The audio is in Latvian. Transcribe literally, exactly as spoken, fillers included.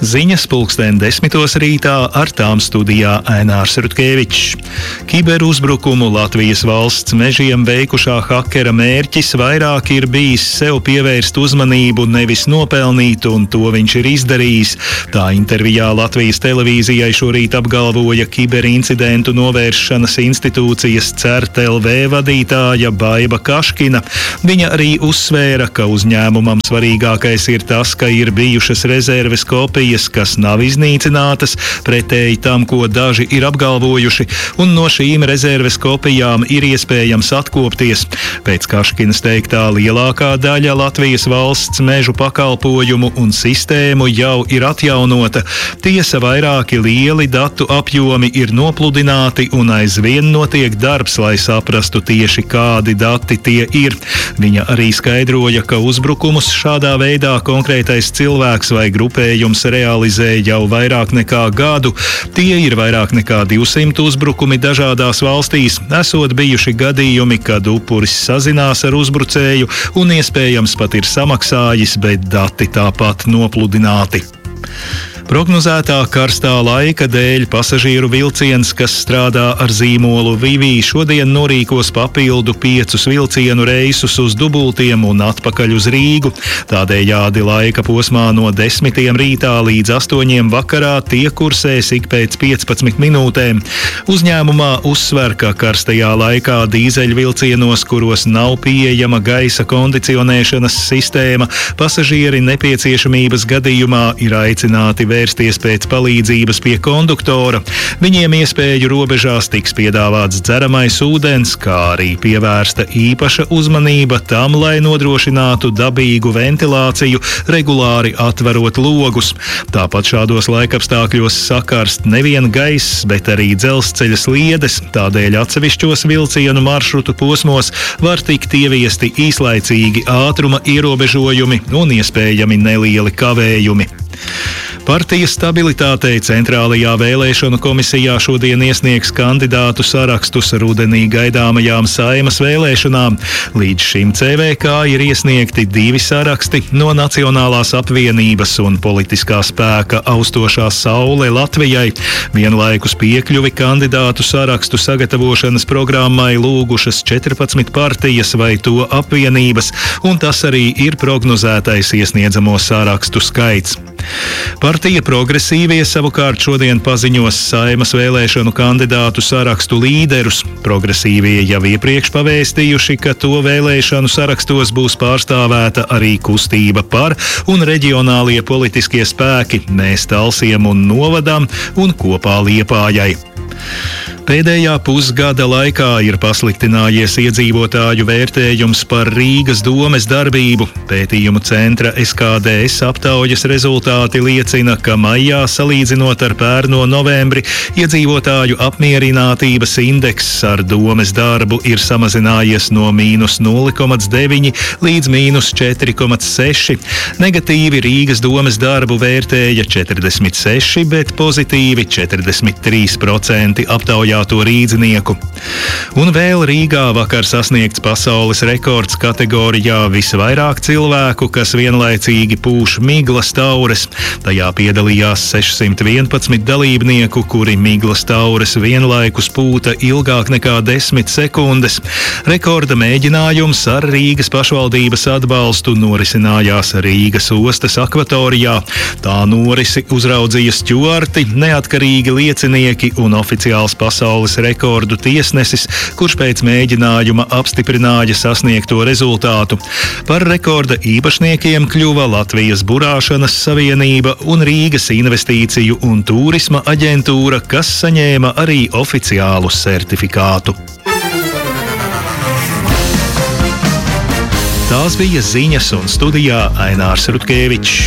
Ziņas pulksten desmitos rītā, ar tām studijā Ainārs Rutkevičs. Kiberuzbrukumu Latvijas valsts mežiem veikušā hakera mērķis vairāk ir bijis sev pievērst uzmanību, nevis nopelnīt, un to viņš ir izdarījis. Tā intervijā Latvijas televīzijai šorīt apgalvoja kiberincidentu novēršanas institūcijas CERT L V vadītāja Baiba Kaškina. Viņa arī uzsvēra, ka uzņēmumam svarīgākais ir tas, ka ir bijušas rezerves kopijas, kas nav iznīcinātas, pretēji tam, ko daži ir apgalvojuši, un no šīm rezerves kopijām ir iespējams atkopties. Pēc Kaškinas teiktā, lielākā daļa Latvijas valsts mežu pakalpojumu un sistēmu jau ir atjaunota. Tiesa, vairāki lieli datu apjomi ir nopludināti un aizvien notiek darbs, lai saprastu tieši kādi dati tie ir. Viņa arī skaidroja, ka uzbrukumus šādā veidā konkrētais cilvēks vai grupējums realizē jau vairāk nekā gadu. Tie ir vairāk nekā divsimt uzbrukumi dažādās valstīs. Esot bijuši gadījumi, kad upuris sazinās ar uzbrucēju un iespējams pat ir samaksājis, bet dati tāpat nopludināti. Prognozētā karstā laika dēļ pasažieru vilciens, kas strādā ar zīmolu Vivī, šodien norīkos papildu piecus vilcienu reisus uz Dubultiem un atpakaļ uz Rīgu. Tādējādi laika posmā no desmitiem rītā līdz astoņiem vakarā tie kursēs ik pēc piecpadsmit minūtēm. Uzņēmumā uzsver, ka karstajā laikā dīzeļvilcienos, kuros nav pieejama gaisa kondicionēšanas sistēma, pasažieri nepieciešamības gadījumā ir aicināti vērsties pēc palīdzības pie konduktora. Viņiem iespēju robežās tiks piedāvāts dzeramais ūdens, kā arī pievērsta īpaša uzmanība tam, lai nodrošinātu dabīgu ventilāciju, regulāri atverot logus. Tāpat šādos laikapstākļos sakarst nevien gaiss, bet arī dzelzceļa sliedes, tādēļ atsevišķos vilcienu maršrutu posmos var tikt ieviesti īslaicīgi ātruma ierobežojumi un iespējami nelieli kavējumi. Partijas stabilitātei Centrālajā vēlēšanu komisijā šodien iesniegs kandidātu sarakstus rudenī gaidāmajām Saeimas vēlēšanām. Līdz šim C V K ir iesniegti divi saraksti no Nacionālās apvienības un politiskā spēka Austošā saule Latvijai. Vienlaikus piekļuvi kandidātu sarakstu sagatavošanas programmai lūgušas četrpadsmit partijas vai to apvienības, un tas arī ir prognozētais iesniedzamo sarakstu skaits. Partija Progresīvie savukārt šodien paziņos Saeimas vēlēšanu kandidātu sarakstu līderus. Progresīvie jau iepriekš pavēstījuši, ka to vēlēšanu sarakstos būs pārstāvēta arī Kustība par un reģionālie politiskie spēki Mēs Talsiem un Novadam un Kopā Liepājai. Pēdējā pusgada laikā ir pasliktinājies iedzīvotāju vērtējums par Rīgas domes darbību. Pētījumu centra S K D S aptaujas rezultāti liecina, ka maijā, salīdzinot ar pērno novembri, iedzīvotāju apmierinātības indeks ar domes darbu ir samazinājies no mīnus nulle komats deviņi līdz mīnus četri komats seši. Negatīvi Rīgas domes darbu vērtēja četrdesmit seši, bet pozitīvi četrdesmit trīs procenti aptaujā to rīdzinieku. Un vēl Rīgā vakar sasniegts pasaules rekords kategorijā visvairāk cilvēku, kas vienlaicīgi pūš miglas taures. Tajā piedalījās sešsimt vienpadsmit dalībnieku, kuri miglas taures vienlaikus pūta ilgāk nekā desmit sekundes. Rekorda mēģinājums ar Rīgas pašvaldības atbalstu norisinājās Rīgas ostas akvatorijā. Tā norisi uzraudzīja stjuarti, neatkarīgi liecinieki un oficiāls pasaules Pasaules rekordu tiesnesis, kurš pēc mēģinājuma apstiprināja sasniegto rezultātu. Par rekorda īpašniekiem kļuva Latvijas burāšanas savienība un Rīgas investīciju un turisma aģentūra, kas saņēma arī oficiālu certifikātu. Tās bija ziņas, un studijā Ainārs Rutkevičs.